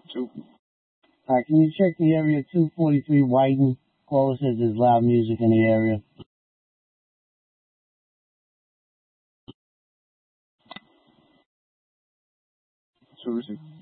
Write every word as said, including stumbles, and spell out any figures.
Two. All right, can you check the area two forty-three Whiten? Caller says there's loud music in the area. Two receive.